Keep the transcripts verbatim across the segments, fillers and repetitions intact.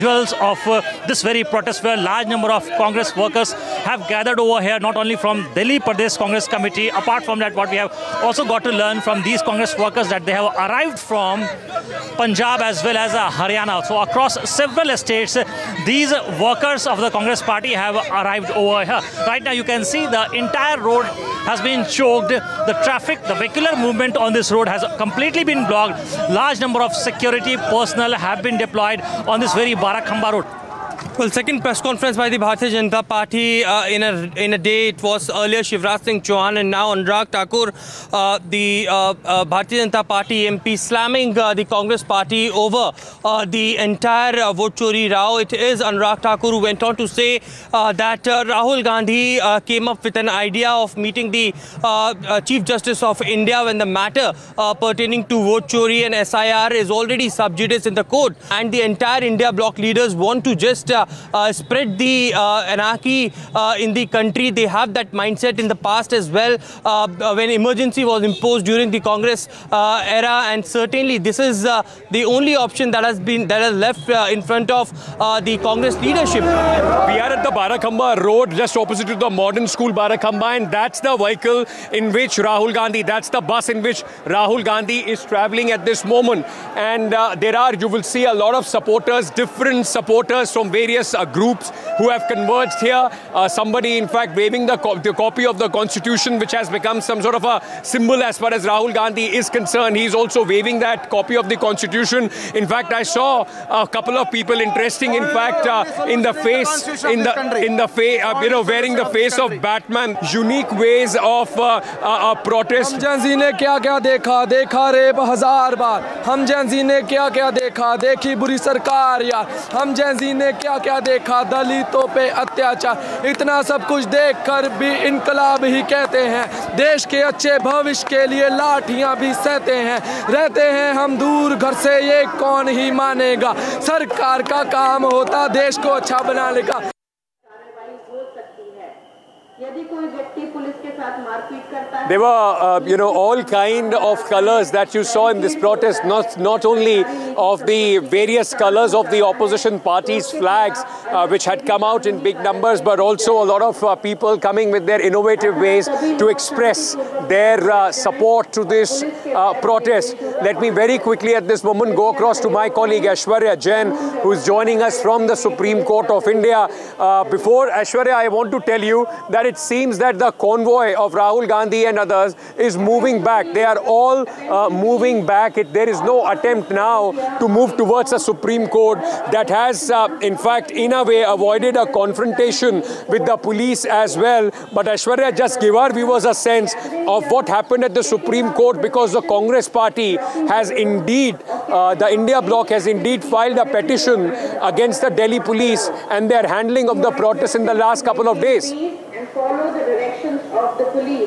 Visuals of uh, this very protest where large number of Congress workers have gathered over here, not only from Delhi Pradesh Congress Committee. Apart from that, what we have also got to learn from these Congress workers that they have arrived from Punjab as well as uh, Haryana. So across several states, uh, these workers of the Congress party have arrived over here. Right now you can see the entire road has been choked. The traffic, the vehicular movement on this road has completely been blocked. Large number of security personnel have been deployed on this very Barakhamba road. Well, second press conference by the Bharatiya Janata Party uh, in a in a day. It was earlier Shivraj Singh Chauhan and now Anurag Thakur, uh, the uh, uh, Bharatiya Janata Party M P, slamming uh, the Congress party over uh, the entire uh, vote chori row. It is Anurag Thakur who went on to say uh, that uh, Rahul Gandhi uh, came up with an idea of meeting the uh, uh, Chief Justice of India when the matter uh, pertaining to vote chori and S I R is already sub judice in the court, and the entire India bloc leaders want to just uh, Uh, spread the uh, anarchy uh, in the country. They have that mindset in the past as well uh, when emergency was imposed during the Congress uh, era, and certainly this is uh, the only option that has been that has left uh, in front of uh, the Congress leadership. We are at the Barakhamba road just opposite to the modern school Barakhamba, and that's the vehicle in which Rahul Gandhi, that's the bus in which Rahul Gandhi is traveling at this moment. And uh, there are, you will see a lot of supporters, different supporters from various Uh, groups who have converged here. Uh, somebody, in fact, waving the, co the copy of the Constitution, which has become some sort of a symbol as far as Rahul Gandhi is concerned. He's also waving that copy of the Constitution. In fact, I saw a couple of people interesting, in fact, uh, in the face, in the in the face, uh, you know, wearing the face of Batman. Unique ways of uh, uh, uh, protest. हम जैन जी ने क्या क्या देखा देखा rape हजार बार. हम जैन जी ने क्या क्या देखा देखी बुरी सरकार यार. हम जैन जी ने क्या क्या देखा दलितों पे अत्याचार. इतना सब कुछ देखकर भी इनकलाब ही कहते हैं. देश के अच्छे भविष्य के लिए लाठियां भी सहते हैं. रहते हैं हम दूर घर से, ये कौन ही मानेगा. सरकार का काम होता देश को अच्छा बनाने का. There were, uh, you know, all kind of colors that you saw in this protest, not, not only of the various colors of the opposition parties' flags, uh, which had come out in big numbers, but also a lot of uh, people coming with their innovative ways to express their uh, support to this uh, protest. Let me very quickly at this moment go across to my colleague Aishwarya Jain, who is joining us from the Supreme Court of India. Uh, before Aishwarya, I want to tell you that it seems that the convoy of Rahul Gandhi and others is moving back. They are all uh, moving back. It, there is no attempt now to move towards a Supreme Court that has, uh, in fact, in a way avoided a confrontation with the police as well. But Aishwarya, just give our viewers a sense of what happened at the Supreme Court, because the Congress party has indeed, uh, the India bloc has indeed filed a petition against the Delhi police and their handling of the protests in the last couple of days. And follow the directions of the police.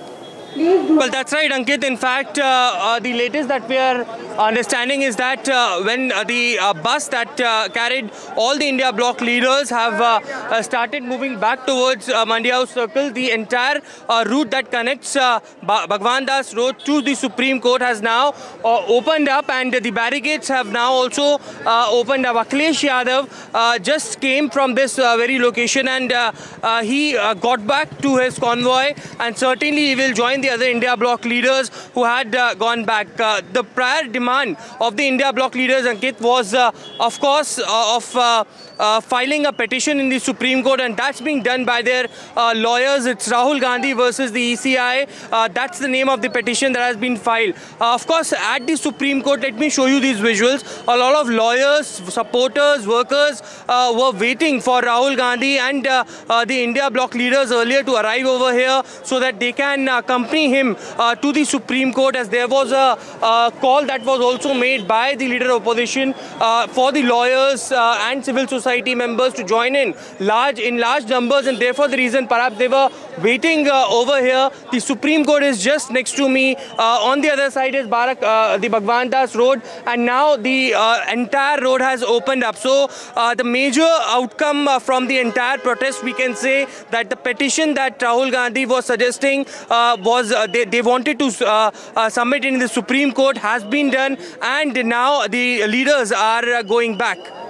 Please do. Well, that's right, Ankit. In fact, uh, uh, the latest that we are understanding is that uh, when uh, the uh, bus that uh, carried all the India bloc leaders have uh, uh, started moving back towards uh, Mandi House Circle, the entire uh, route that connects uh, Bhagwan Das Road to the Supreme Court has now uh, opened up, and the barricades have now also uh, opened up. Akhilesh Yadav uh, just came from this uh, very location, and uh, uh, he uh, got back to his convoy, and certainly he will join the other India bloc leaders who had uh, gone back. Uh, the prior demand of the India bloc leaders, Ankit, was uh, of course uh, of uh, uh, filing a petition in the Supreme Court, and that's being done by their uh, lawyers. It's Rahul Gandhi versus the E C I. Uh, that's the name of the petition that has been filed. Uh, of course, at the Supreme Court, let me show you these visuals. A lot of lawyers, supporters, workers uh, were waiting for Rahul Gandhi and uh, uh, the India bloc leaders earlier to arrive over here so that they can uh, accompany him uh, to the Supreme Court, as there was a uh, call that was also made by the leader of opposition uh, for the lawyers uh, and civil society members to join in large in large numbers, and therefore the reason perhaps they were waiting uh, over here. The Supreme Court is just next to me. Uh, on the other side is Barak, uh, the Bhagwan Das Road, and now the uh, entire road has opened up. So uh, the major outcome uh, from the entire protest, we can say that the petition that Rahul Gandhi was suggesting uh, was uh, they, they wanted to uh, uh, submit in the Supreme Court has been done, and now the leaders are uh, going back.